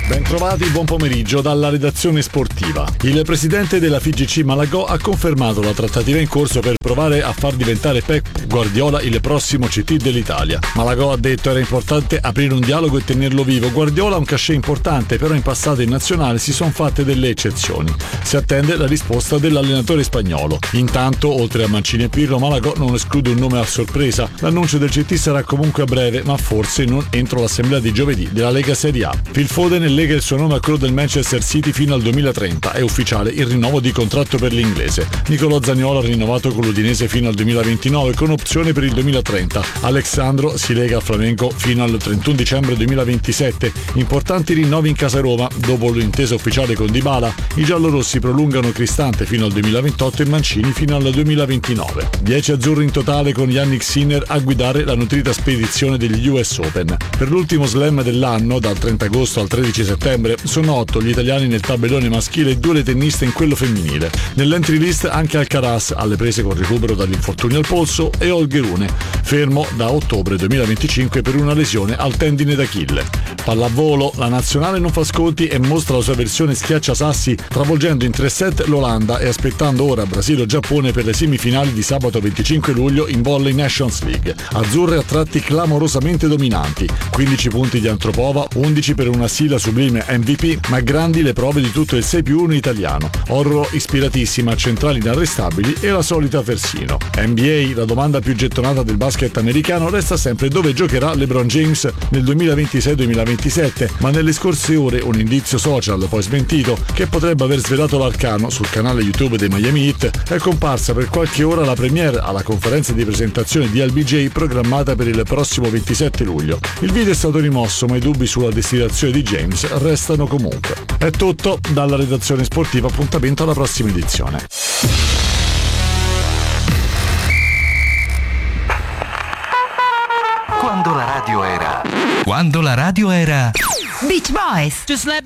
Bentrovati, buon pomeriggio dalla redazione sportiva. Il presidente della FIGC Malagò ha confermato la trattativa in corso per provare a far diventare Pep Guardiola il prossimo CT dell'Italia. Malagò ha detto era importante aprire un dialogo e tenerlo vivo. Guardiola ha un cachet importante, però in passato in nazionale si sono fatte delle eccezioni. Si attende la risposta dell'allenatore spagnolo. Intanto, oltre a Mancini e Pirlo, Malagò non esclude un nome a sorpresa. L'annuncio del CT sarà comunque a breve, ma forse non entro l'assemblea di giovedì della Lega Serie A. Phil Foden lega il suo nome a quello del Manchester City fino al 2030. È ufficiale il rinnovo di contratto per l'inglese. Nicolò Zaniolo ha rinnovato con l'Udinese fino al 2029 con opzione per il 2030. Alexandro si lega al Flamengo fino al 31 dicembre 2027. Importanti rinnovi in casa Roma. Dopo l'intesa ufficiale con Dybala, i giallorossi prolungano Cristante fino al 2028 e Mancini fino al 2029. 10 azzurri in totale con Yannick Sinner a guidare la nutrita spedizione degli US Open. Per l'ultimo slam dell'anno, dal 30 agosto al 13 settembre, sono 8 gli italiani nel tabellone maschile e 2 le tenniste in quello femminile. Nell'entry list anche Alcaraz, alle prese con recupero dall'infortunio al polso, e Olgherune, fermo da ottobre 2025 per una lesione al tendine d'Achille. Pallavolo, la nazionale non fa sconti e mostra la sua versione schiacciasassi, travolgendo in 3 set l'Olanda e aspettando ora Brasile o Giappone per le semifinali di sabato 25 luglio in Volley Nations League. Azzurre a tratti clamorosamente dominanti, 15 punti di Antropova, 11 per una Sila sublime MVP, ma grandi le prove di tutto il 6+1 italiano. Orro ispiratissima, centrali inarrestabili e la solita Versino. NBA, la domanda più gettonata del basket americano, resta sempre dove giocherà LeBron James nel 2026-2027, ma nelle scorse ore un indizio social, poi smentito, che potrebbe aver svelato l'arcano sul canale YouTube dei Miami Heat, è comparsa per qualche ora la premiere alla conferenza di presentazione di LBJ programmata per il prossimo 27 luglio. Il video è stato rimosso, ma i dubbi sulla destinazione di James restano comunque. È tutto dalla redazione sportiva, appuntamento alla prossima edizione. Quando la radio era Beach Boys. Just let